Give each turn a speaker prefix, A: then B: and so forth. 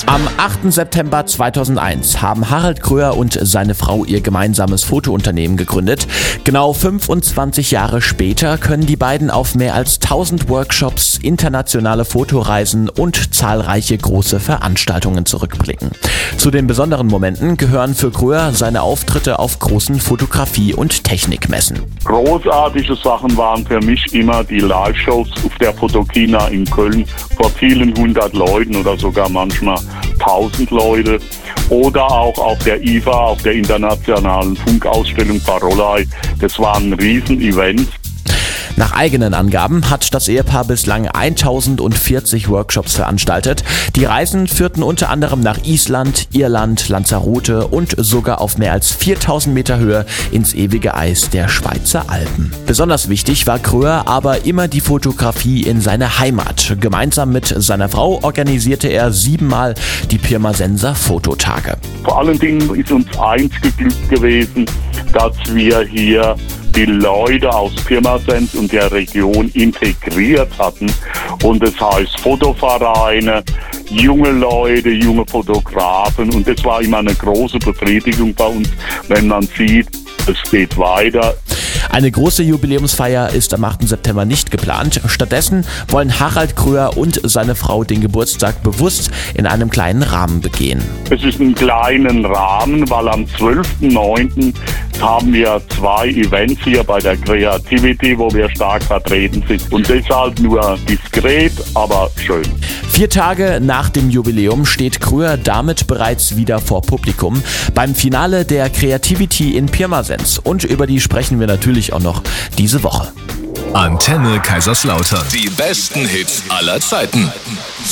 A: Am 8. September 2001 haben Harald Kröher und seine Frau ihr gemeinsames Fotounternehmen gegründet. Genau 25 Jahre später können die beiden auf mehr als 1000 Workshops, internationale Fotoreisen und zahlreiche große Veranstaltungen zurückblicken. Zu den besonderen Momenten gehören für Kröher seine Auftritte auf großen Fotografie- und Technikmessen.
B: Großartige Sachen waren für mich immer die Live-Shows auf der Photokina in Köln vor vielen hundert Leuten oder sogar manchmal 1000 Leute. Oder auch auf der IFA, auf der internationalen Funkausstellung Parolei. Das waren Riesen-Events.
A: Nach eigenen Angaben hat das Ehepaar bislang 1040 Workshops veranstaltet. Die Reisen führten unter anderem nach Island, Irland, Lanzarote und sogar auf mehr als 4000 Meter Höhe ins ewige Eis der Schweizer Alpen. Besonders wichtig war Kröher aber immer die Fotografie in seiner Heimat. Gemeinsam mit seiner Frau organisierte er 7-mal die Pirmasенser Fototage.
B: Vor allen Dingen ist uns eins geglückt gewesen, dass wir hier die Leute aus Pirmasens und der Region integriert hatten. Und das heißt Fotovereine, junge Leute, junge Fotografen. Und das war immer eine große Befriedigung bei uns, wenn man sieht, es geht weiter.
A: Eine große Jubiläumsfeier ist am 8. September nicht geplant. Stattdessen wollen Harald Kröher und seine Frau den Geburtstag bewusst in einem kleinen Rahmen begehen.
B: Es ist ein kleinen Rahmen, weil am 12.09. haben wir 2 Events hier bei der Creativity, wo wir stark vertreten sind. Und deshalb nur diskret, aber schön.
A: 4 Tage nach dem Jubiläum steht Kröher damit bereits wieder vor Publikum beim Finale der Creativity in Pirmasens. Und über die sprechen wir natürlich auch noch diese Woche.
C: Antenne Kaiserslautern. Die besten Hits aller Zeiten.